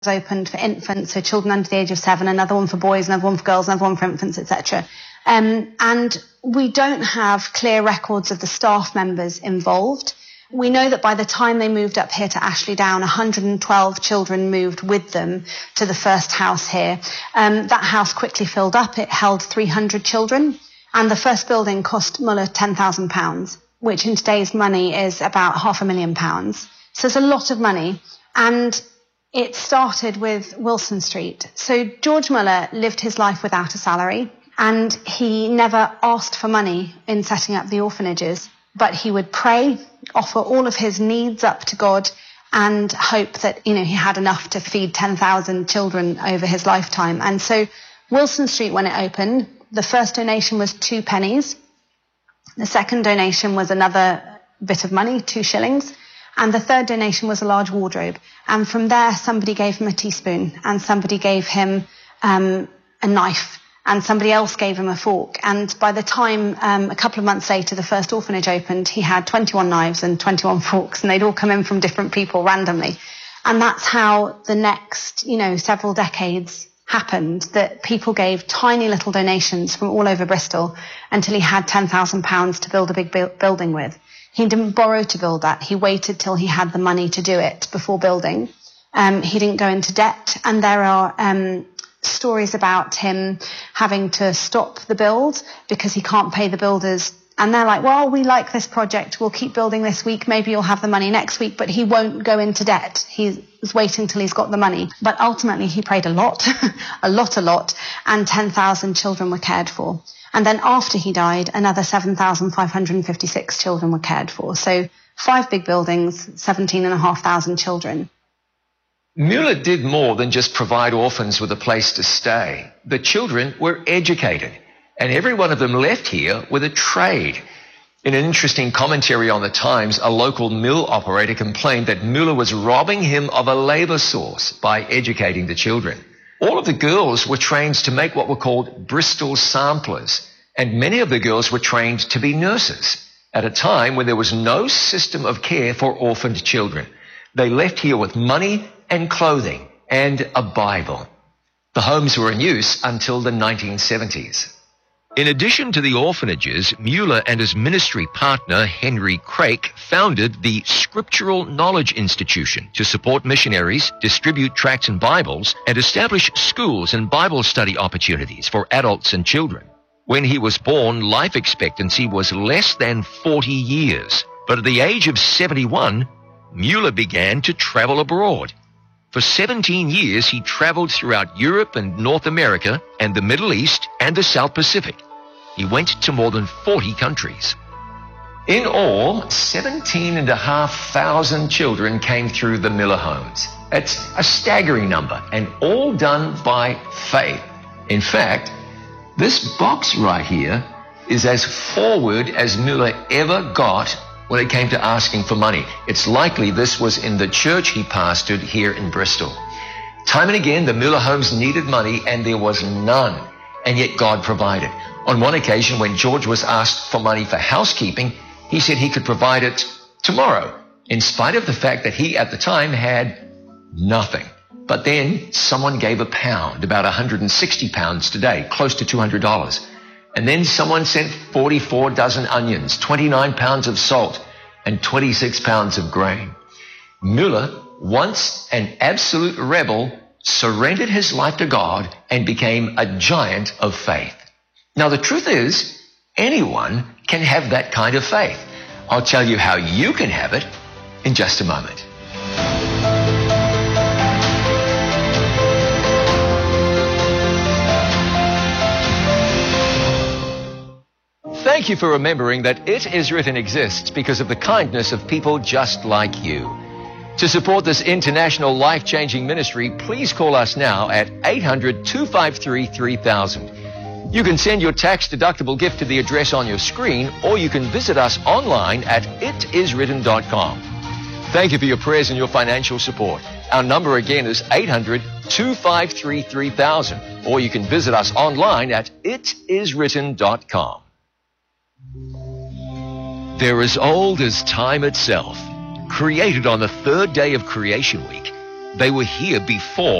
opened for infants, so children under the age of 7, another one for boys, another one for girls, another one for infants, etc. And we don't have clear records of the staff members involved. We know that by the time they moved up here to Ashley Down, 112 children moved with them to the first house here. That house quickly filled up. It held 300 children. And the first building cost Muller £10,000, which in today's money is about £500,000. So it's a lot of money. And it started with Wilson Street. So George Muller lived his life without a salary, and he never asked for money in setting up the orphanages. But he would pray, offer all of his needs up to God, and hope that, he had enough to feed 10,000 children over his lifetime. And so Wilson Street, when it opened, the first donation was 2 pennies. The second donation was another bit of money, 2 shillings. And the third donation was a large wardrobe. And from there, somebody gave him a teaspoon, and somebody gave him a knife, and somebody else gave him a fork. And by the time, a couple of months later, the first orphanage opened, he had 21 knives and 21 forks, and they'd all come in from different people randomly. And that's how the next, several decades happened, that people gave tiny little donations from all over Bristol until he had £10,000 to build a big building with. He didn't borrow to build that. He waited till he had the money to do it before building. He didn't go into debt. And there are stories about him having to stop the build because he can't pay the builders. And they're like, well, we like this project. We'll keep building this week. Maybe you'll have the money next week. But he won't go into debt. He's waiting till he's got the money. But ultimately, he prayed a lot, a lot. And 10,000 children were cared for. And then after he died, another 7,556 children were cared for. So 5 big buildings, 17,500 children. Muller did more than just provide orphans with a place to stay. The children were educated, and every one of them left here with a trade. In an interesting commentary on the Times, a local mill operator complained that Muller was robbing him of a labor source by educating the children. All of the girls were trained to make what were called Bristol samplers, and many of the girls were trained to be nurses at a time when there was no system of care for orphaned children. They left here with money and clothing and a Bible. The homes were in use until the 1970s. In addition to the orphanages, Muller and his ministry partner, Henry Craik, founded the Scriptural Knowledge Institution to support missionaries, distribute tracts and Bibles, and establish schools and Bible study opportunities for adults and children. When he was born, life expectancy was less than 40 years. But at the age of 71, Muller began to travel abroad. For 17 years, he traveled throughout Europe and North America and the Middle East and the South Pacific. He went to more than 40 countries. In all, 17,500 children came through the Muller homes. That's a staggering number, and all done by faith. In fact, this box right here is as forward as Muller ever got when it came to asking for money. It's likely this was in the church he pastored here in Bristol. Time and again, the Muller homes needed money, and there was none, and yet God provided. On one occasion, when George was asked for money for housekeeping, he said he could provide it tomorrow, in spite of the fact that he at the time had nothing. But then someone gave £1, about 160 pounds today, close to $200. And then someone sent 44 dozen onions, 29 pounds of salt, and 26 pounds of grain. Muller, once an absolute rebel, surrendered his life to God and became a giant of faith. Now, the truth is, anyone can have that kind of faith. I'll tell you how you can have it in just a moment. Thank you for remembering that It Is Written exists because of the kindness of people just like you. To support this international life-changing ministry, please call us now at 800-253-3000. You can send your tax-deductible gift to the address on your screen, or you can visit us online at itiswritten.com. Thank you for your prayers and your financial support. Our number again is 800-253-3000, or you can visit us online at itiswritten.com. They're as old as time itself. Created on the 3rd day of creation week, They were here before